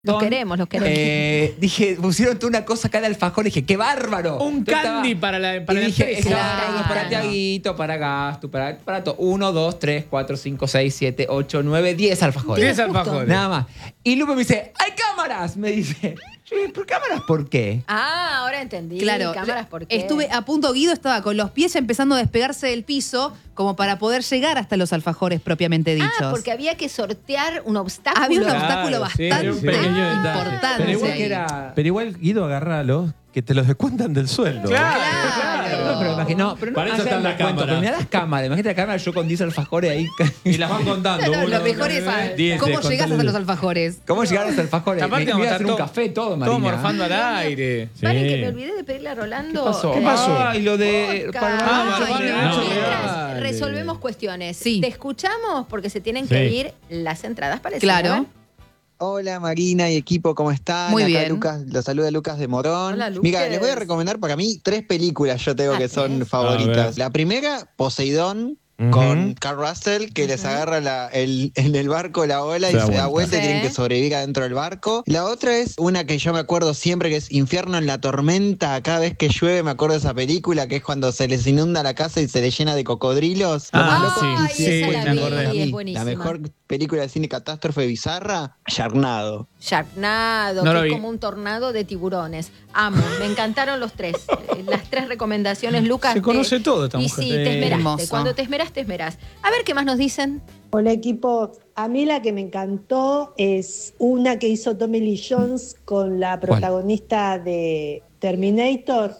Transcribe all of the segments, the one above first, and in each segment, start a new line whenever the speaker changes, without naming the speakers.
Los queremos.
Dije, pusieron toda una cosa acá de alfajor. Dije, ¡qué bárbaro!
Un candy para la
dije,
empresa.
claro, para Tiaguito, para Gasto, para todo. 1, 2, 3, 4, 5, 6, 7, 8, 9, 10 alfajores.
10 alfajores.
Nada más. Y Lupe me dice, ¡hay cámaras! Me dice. Yo dije, ¿por cámaras por qué?
Ah, ahora entendí.
Claro,
Cámaras, ¿por qué?
estuve a punto, Guido estaba con los pies empezando a despegarse del piso como para poder llegar hasta los alfajores propiamente dichos.
Ah, porque había que sortear un obstáculo.
Había un
Claro,
obstáculo
sí,
bastante
un pequeño detalle.
importante.
Pero igual
ahí.
que era...
Pero igual, Guido, agárralos, que te los descuentan del sueldo.
Claro.
No, pero no,
Para eso están las cámaras.
Pero mirá las cámaras. Imagínate la cámara, yo con 10 alfajores ahí.
Y las van contando.
No,
uno,
lo mejor es cómo llegás hasta los alfajores.
¿Cómo llegaron los alfajores?
Aparte
Me
vamos
iba
a
a hacer
estar
un café, todo, Marina.
Todo morfando al aire.
Paren, que me olvidé de pedirle a Rolando.
¿Qué pasó?
¿Qué
lo de...
Mientras resolvemos cuestiones.
Sí.
Te escuchamos porque se tienen que ir las entradas para el cine.
Claro.
Hola Marina y equipo, ¿cómo están?
Muy
Acá
bien.
Lucas, los saluda Lucas de Morón.
Hola, Lucas.
Mira, les voy a recomendar para mí 3 películas yo tengo que son
A
favoritas.
ver.
La primera, Poseidón, con Carl Russell, que les agarra en el barco la ola y se da vuelta y
Sí.
tienen que sobrevivir adentro del barco. La otra es una que yo me acuerdo siempre, que es Infierno en la Tormenta. Cada vez que llueve me acuerdo de esa película, que es cuando se les inunda la casa y se les llena de cocodrilos.
Ay,
sí,
esa la
me
vi,
acordé.
es
la
buenísima.
mejor película de cine catástrofe bizarra, Sharknado.
Sharknado,
No
que
lo
es
vi.
como un tornado de tiburones. Amo, me encantaron los 3. Las 3 recomendaciones, Lucas.
Se conoce todo esta
y
mujer.
sí, te esmeraste.
Hermoso.
Cuando te esmeras, te esmeras. A ver qué más nos dicen.
Hola equipo, a mí la que me encantó es una que hizo Tommy Lee Jones con la protagonista de Terminator,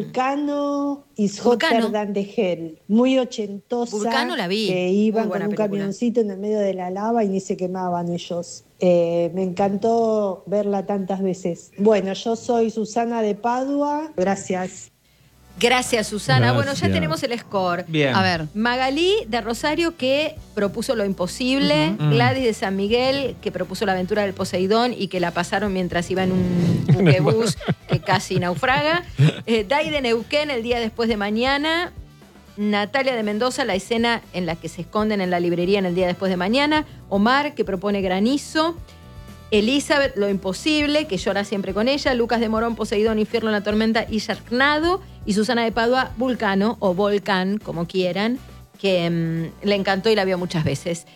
Vulcano is
Vulcano.
Hotter Than the Hell, muy ochentosa,
Vulcano la vi,
que
muy
iban
buena
con un
película.
camioncito en el medio de la lava y ni se quemaban ellos. Me encantó verla tantas veces. Bueno, yo soy Susana de Padua, gracias.
Gracias, Susana. Bueno, ya
Gracias.
tenemos el score.
Bien.
A ver.
Magalí de Rosario, que propuso lo imposible. Gladys de San Miguel, que propuso la aventura del Poseidón y que la pasaron mientras iba en un buquebús que casi naufraga. Dai de Neuquén, el día después de mañana. Natalia de Mendoza, la escena en la que se esconden en la librería en el día después de mañana. Omar, que propone granizo. Elizabeth, lo imposible, que llora siempre con ella. Lucas de Morón, Poseidón, Infierno en la Tormenta y Sharknado. Y Susana de Padua, Vulcano o Volcán, como quieran, que le encantó y la vio muchas veces.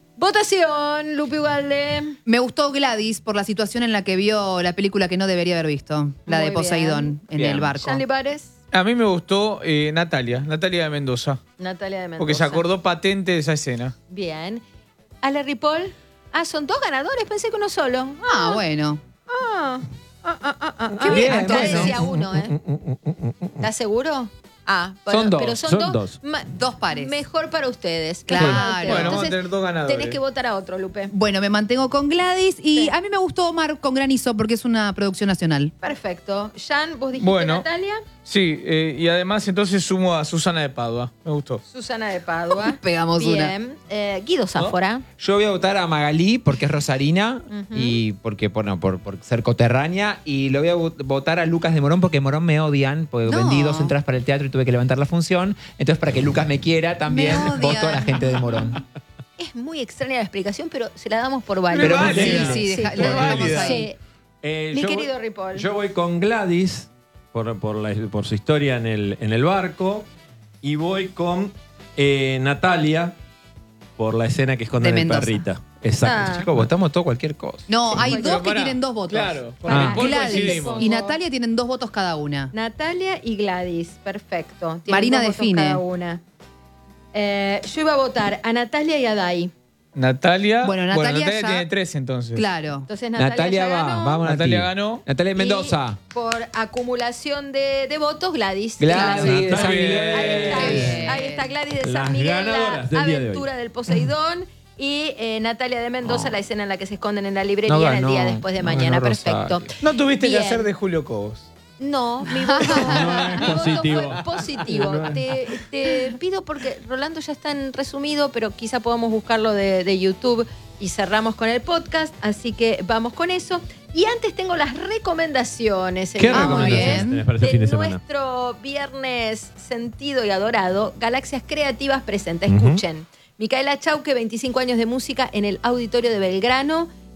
Votación, Lupi Ugalde.
Me gustó Gladys por la situación en la que vio la película que no debería haber visto, la
Muy
de Poseidón en
Bien.
el barco.
Shanley Párez,
A mí me gustó Natalia de Mendoza.
Natalia de Mendoza.
Porque se acordó patente de esa escena.
Bien. Ale Ripoll. Ah, son 2 ganadores, pensé que uno solo.
Ah, bueno.
Qué
bien,
Acá
bueno.
decía uno, ¿eh? ¿Estás seguro? Ah,
Son dos,
pero son
son
dos.
dos.
Dos pares.
Mejor para ustedes.
Claro.
Mejor para ustedes.
Bueno, vamos a
Entonces,
tener 2 ganadores.
tenés que votar a otro, Lupe.
Bueno, me mantengo con Gladys y
Sí.
a mí me gustó Omar con Granizo porque es una producción nacional.
Perfecto. Jan, vos dijiste
Bueno.
Natalia.
Sí, y además entonces sumo a Susana de Padua. Me gustó.
Susana de Padua.
Pegamos
Bien. Guido Sáfora.
Yo voy a votar a Magalí porque es rosarina y porque bueno, por ser coterránea. Y lo voy a votar a Lucas de Morón porque Morón me odian, porque
No.
vendí 2 entradas para el teatro y tuve que levantar la función. Entonces, para que Lucas me quiera, también
Me odian.
voto a la gente de Morón.
Es muy extraña la explicación, pero se la damos por válida.
Pero
válida.
válida.
Sí,
Sí,
lo
por
dejamos
válida.
ahí.
Mi
Yo
querido
voy-
Ripoll.
Yo voy con Gladys por su historia en el barco y voy con Natalia por la escena que esconde
De
en el
Mendoza.
perrita. Exacto.
Ah.
Chicos, votamos todo cualquier cosa.
No, hay
Pero
dos que
pará,
tienen 2 votos.
Claro, con
Ah.
Ripoll
Gladys
coincidimos.
y Natalia tienen 2 votos cada una.
Natalia y Gladys. Perfecto. Tienen
Marina
2 votos
define.
cada una. Yo iba a votar a Natalia y a Dai.
Natalia.
Bueno, Natalia ya-
tiene 3 entonces.
Claro.
Entonces Natalia, ya ganó.
vamos
Natalia
Nati.
ganó.
Natalia Mendoza.
Y por acumulación de votos, Gladys.
Gladys de
Está
San
bien.
Miguel.
Ahí está Gladys de San
Las
Miguel, la
ganadoras del día de hoy.
aventura del Poseidón. Y Natalia de Mendoza, la escena en la que se esconden en la librería
No
en el
ganó,
día después de
no
mañana.
ganó
Perfecto.
Rosario.
No tuviste
Bien.
que hacer de Julio Cobos.
No, mi voto,
No es
mi voto
positivo.
fue positivo. Te pido porque Rolando ya está en resumido, pero quizá podamos buscarlo de YouTube y cerramos con el podcast, así que vamos con eso. Y antes tengo las recomendaciones.
¿Qué
el
recomendaciones
viernes
tenés para este fin de semana?
nuestro viernes sentido y adorado, Galaxias Creativas presenta.
Ujú.
Escuchen. Micaela Chauque, 25 años de música en el Auditorio de Belgrano.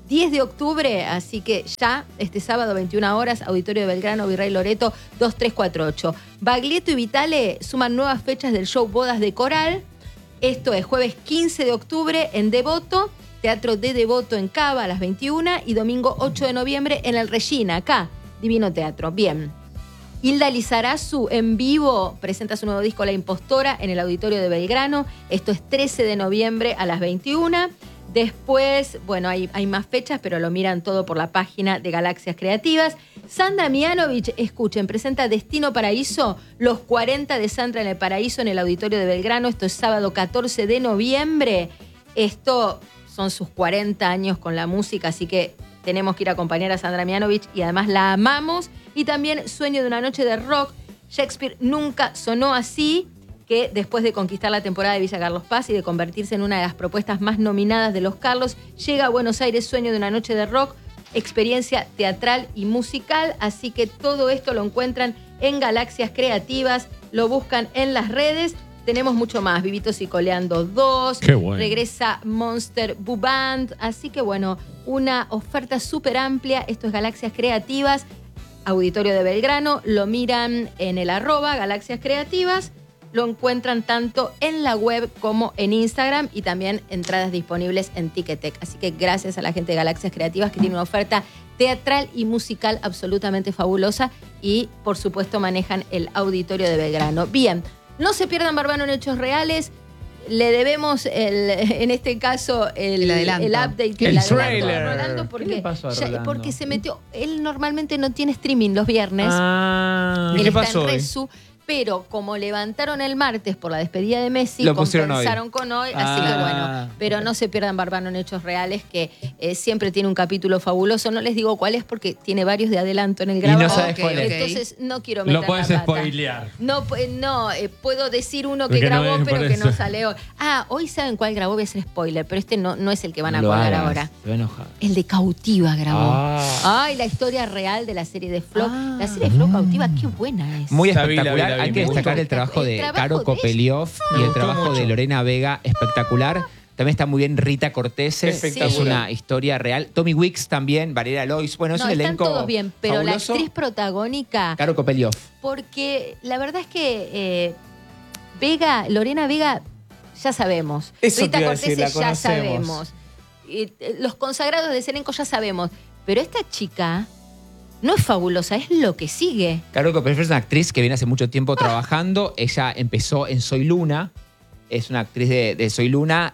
10 de octubre, así que ya este sábado 21 horas, Auditorio de Belgrano, Virrey Loreto 2348. Baglietto y Vitale suman nuevas fechas del show Bodas de Coral. Esto es jueves 15 de octubre en Devoto, Teatro de Devoto en Cava a las 21 y domingo 8 de noviembre en el Regina, acá, Divino Teatro. Bien. Hilda Lizarazu en vivo presenta su nuevo disco La Impostora en el Auditorio de Belgrano. Esto es 13 de noviembre a las 21. Después, bueno, hay más fechas, pero lo miran todo por la página de Galaxias Creativas. Sandra Mianovich, escuchen, presenta Destino Paraíso, los 40 de Sandra en el Paraíso en el Auditorio de Belgrano. Esto es sábado 14 de noviembre. Esto son sus 40 años con la música, así que tenemos que ir a acompañar a Sandra Mianovich y además la amamos. Y también Sueño de una noche de rock. Shakespeare nunca sonó así, que después de conquistar la temporada de Villa Carlos Paz y de convertirse en una de las propuestas más nominadas de los Carlos, llega a Buenos Aires Sueño de una noche de rock, experiencia teatral y musical. Así que todo esto lo encuentran en Galaxias Creativas, lo buscan en las redes. Tenemos mucho más, Vivitos y Coleando 2,
Qué bueno.
Regresa Monster Boo Band, así que bueno, una oferta súper amplia. Esto es Galaxias Creativas, Auditorio de Belgrano, lo miran en el @ Galaxias Creativas, lo encuentran tanto en la web como en Instagram y también entradas disponibles en Ticketek. Así que gracias a la gente de Galaxias Creativas que tiene una oferta teatral y musical absolutamente fabulosa y por supuesto manejan el Auditorio de Belgrano. Bien, no se pierdan Barbano en Hechos Reales. Le debemos, en este caso, el
adelanto.
el update,
El
adelanto
trailer.
a Rolando
¿Qué
porque,
le pasó a Rolando?
porque se metió. Él normalmente no tiene streaming los viernes.
¿Y
Él
qué
está
pasó
en
hoy?
Resu, pero como levantaron el martes por la despedida de Messi,
Lo pusieron
compensaron con hoy, así que bueno. Pero no se pierdan Barbano en Hechos Reales, que siempre tiene un capítulo fabuloso. No les digo cuál es porque tiene varios de adelanto en el
Y
grabado.
no sabes cuál es.
Entonces no quiero meter
Lo puedes
la pata.
spoilear.
No, puedo decir uno que
Porque no
grabó,
es
pero
por
que
eso.
no sale hoy. Hoy saben cuál grabó, voy a hacer spoiler, pero este no es el que van a
No lo
colgar
hagas,
ahora.
se va a enojar.
El de Cautiva grabó.
Ah.
Ay, la historia real de la serie de Flo. La serie de Flo Cautiva, qué buena es.
Muy
La vi,
espectacular.
la vi,
Hay que
muy
destacar el trabajo de
El trabajo
Caro
de
Kopeliov y
Me
el
gustó
trabajo
mucho.
de Lorena Vega, espectacular. También está muy bien Rita Cortese,
Espectacular.
es una historia real. Tommy Wicks también, Valeria Lois. Bueno, es
No,
un
están
elenco
todos bien, pero
fabuloso.
la actriz protagónica,
Caro Kopeliov.
porque la verdad es que Lorena Vega, ya sabemos.
Eso
Rita
te iba a
Cortese
decir, la
ya
conocemos.
sabemos. Los consagrados de ese elenco ya sabemos. Pero esta chica no es fabulosa, es lo que sigue.
Caro Kopeliov es una actriz que viene hace mucho tiempo trabajando. Ella empezó en Soy Luna. Es una actriz de Soy Luna.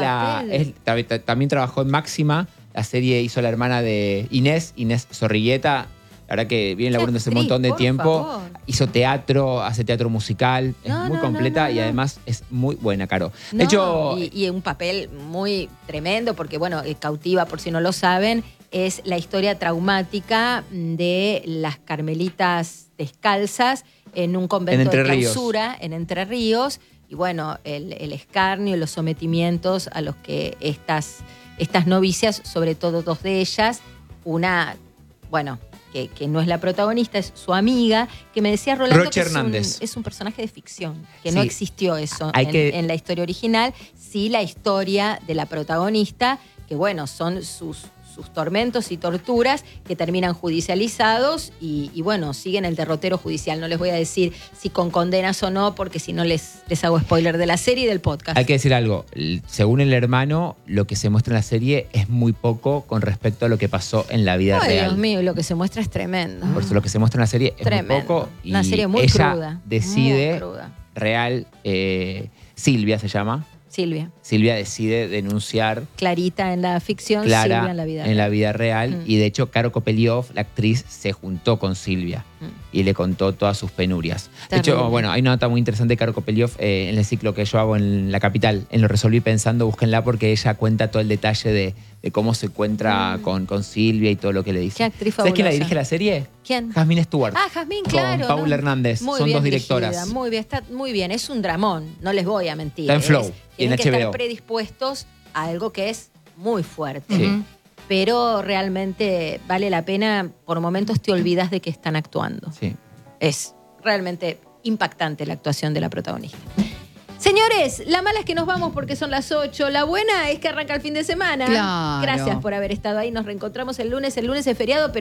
También trabajó en Máxima. La serie hizo la hermana de Inés Zorrilleta. La verdad que viene laburando hace un
actriz,
montón de
por
tiempo.
favor.
Hizo teatro, hace teatro musical.
No,
es muy
no,
completa
no.
y además es muy buena, Caro. De
No,
hecho,
y un papel muy tremendo, porque bueno, Cautiva, por si no lo saben, es la historia traumática de las carmelitas descalzas en un convento
En Entre
de
Ríos.
clausura en Entre Ríos. Y bueno, el escarnio, los sometimientos a los que estas novicias, sobre todo dos de ellas, una, bueno, que no es la protagonista, es su amiga, que me decía Rolando
Roche
que
Hernández.
es un personaje de ficción, que no
Sí.
existió eso
Hay que-
en la historia original. Sí, la historia de la protagonista, que bueno, son sus tormentos y torturas que terminan judicializados y bueno, siguen el derrotero judicial. No les voy a decir si con condenas o no, porque si no les hago spoiler de la serie y del podcast.
hay que decir algo. Según el hermano, lo que se muestra en la serie es muy poco con respecto a lo que pasó en la vida
Ay,
real.
Dios mío, lo que se muestra es tremendo.
Por eso lo que se muestra en la serie es
Tremendo.
muy poco. Y
Una serie muy
ella
cruda.
decide,
Muy cruda.
real, Silvia se llama.
Silvia.
Silvia decide denunciar
Clarita en la ficción,
Clara
Silvia en la vida real.
real.
Mm.
Y de hecho, Caro Kopeliov, la actriz, se juntó con Silvia y le contó todas sus penurias. De
Terrible.
hecho, bueno, hay una nota muy interesante de Caro Kopeliov en el ciclo que yo hago en La Capital. En Lo Resolví Pensando, búsquenla porque ella cuenta todo el detalle de cómo se encuentra con Silvia y todo lo que le dice.
Qué actriz
¿Sabes quién la
fabulosa.
dirige la serie?
¿Quién?
Jasmine Stewart.
Jazmín,
Con
claro.
Paula Hernández.
Muy
Son
bien
dos
dirigida,
directoras.
Muy bien, está muy bien. Es un dramón, no les voy a mentir.
Está en Flow y en
Tienen que
HBO.
estar predispuestos a algo que es muy fuerte.
Sí.
Pero realmente vale la pena. Por momentos te olvidas de que están actuando.
Sí.
Es realmente impactante la actuación de la protagonista. Señores, la mala es que nos vamos porque son las 8. La buena es que arranca el fin de semana.
Claro.
Gracias por haber estado ahí. Nos reencontramos el lunes. El lunes es feriado, pero